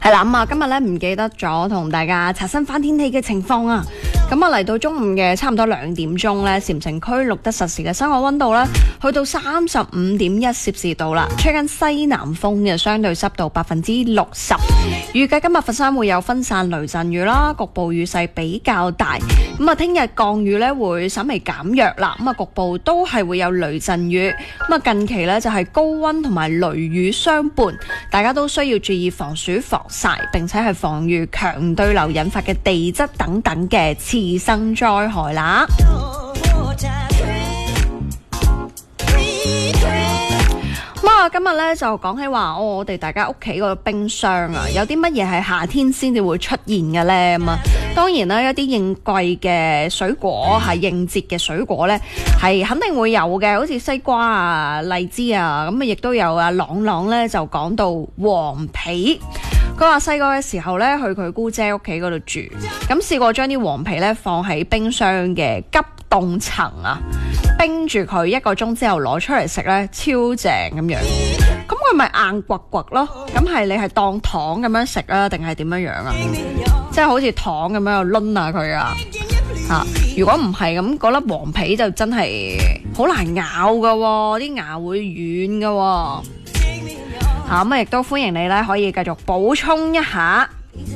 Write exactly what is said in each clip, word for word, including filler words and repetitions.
係啦，咁啊，今日咧唔記得咗同大家刷新翻天氣嘅情況啊。咁啊，嚟到中午嘅差唔多兩點鐘咧，禪城區錄得實時嘅室外溫度咧，去到三十五點一攝氏度啦，吹緊西南風嘅，相對濕度百分之六十。預計今日佛山會有分散雷陣雨啦，局部雨勢比較大。咁啊，聽日降雨咧會稍微減弱啦，咁啊，局部都係會有雷陣雨。咁啊，近期咧就係高溫同埋雷雨相伴，大家都需要注意防暑防曬，並且係防禦強對流引發嘅地質等等嘅次生災害啦。咁啊，今日咧就講起話，哦，我哋大家屋企個冰箱啊，有啲乜嘢係夏天先至會出現嘅咧？咁啊，當然啦，一啲應季嘅水果係應節嘅水果咧，係肯定會有嘅，好似西瓜啊、荔枝啊，咁啊，亦都有啊。朗朗咧就講到黃皮，佢話細個嘅時候咧，去佢姑姐屋企嗰度住，咁試過將啲黃皮咧放喺冰箱嘅急凍層啊，冰住佢一個鐘之後攞出嚟食咧，超正咁樣。咁佢咪硬刮刮咯？咁係你係當糖咁樣食啊，定係點樣樣啊？即係好似糖咁樣掄下佢啊！嚇，如果唔係咁，嗰粒黃皮就真係好難咬噶喎，啲牙會軟噶喎。嚇，咁啊，亦都歡迎你咧，可以繼續補充一下。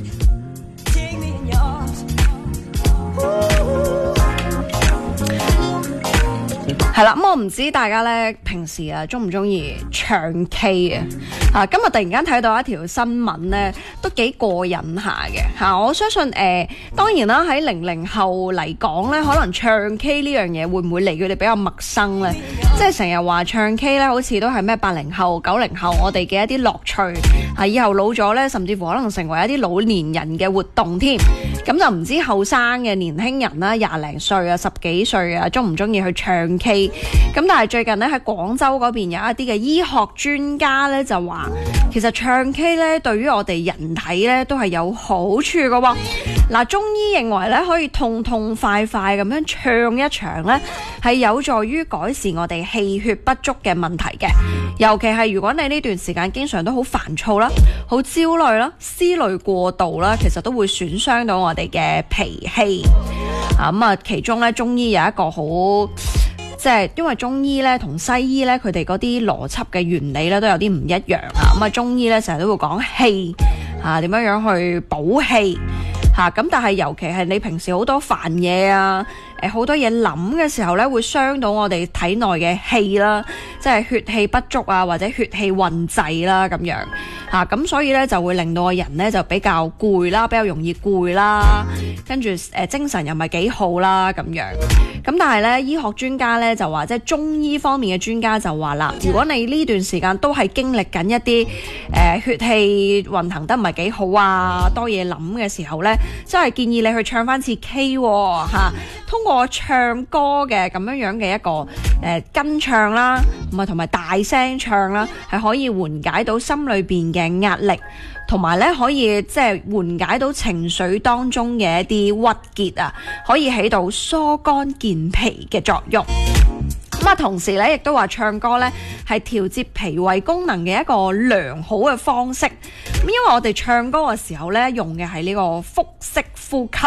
係啦，咁我唔知大家咧平時啊中唔中意唱 K 啊？啊，今日突然間睇到一條新聞咧，都幾過癮下嘅嚇。我相信誒、呃，當然啦，喺零零後嚟講咧，可能唱 K 呢樣嘢會唔會離佢哋比較陌生咧？即係成日話唱 K 咧，好似都係咩八零後、九零後我哋嘅一啲樂趣啊。以後老咗咧，甚至乎可能成為一啲老年人嘅活動添。咁就唔知後生嘅年輕人啦，廿零歲啊、十幾歲啊，中唔中意去唱 K？咁但係最近咧喺廣州嗰邊有一啲嘅醫學專家咧就話，其實唱 K 咧對於我哋人體咧都係有好處嘅喎。嗱，中醫認為咧可以痛痛快快咁樣唱一場咧，係有助於改善我哋氣血不足嘅問題嘅。尤其係如果你呢段時間經常都好煩躁啦、好焦慮啦、思慮過度啦，其實都會損傷到我哋嘅脾氣。啊，咁啊，其中咧中醫有一個好。即係因為中醫咧同西醫咧，佢哋嗰啲邏輯嘅原理咧都有啲唔一樣啊。咁啊，中醫咧成日都會講氣啊，點樣樣去補氣嚇。咁、啊、但係尤其係你平時好多煩嘢啊，誒好多嘢諗嘅時候咧，會傷到我哋體內嘅氣啦，即係血氣不足啊，或者血氣運滯啦咁樣嚇。咁、啊、所以咧就會令到個人咧就比較攰啦，比較容易攰啦，跟住誒、呃、精神又唔係幾好啦咁樣。咁但係咧，醫學專家咧就話，即係中醫方面嘅專家就話啦，如果你呢段時間都係經歷緊一啲誒、呃、血氣運行得唔係幾好啊，多嘢諗嘅時候咧，真係建議你去唱翻次 K 喎、哦啊、通過唱歌嘅咁樣樣嘅一個誒、呃、跟唱啦，咁啊同埋大聲唱啦，係可以緩解到心裏邊嘅壓力。同埋咧，可以即係緩解到情緒當中嘅一啲鬱結啊，可以起到疏肝健脾嘅作用。咁啊，同時咧，亦都話唱歌咧係調節脾胃功能嘅一個良好嘅方式。咁因為我哋唱歌嘅時候咧，用嘅係呢個腹式呼吸。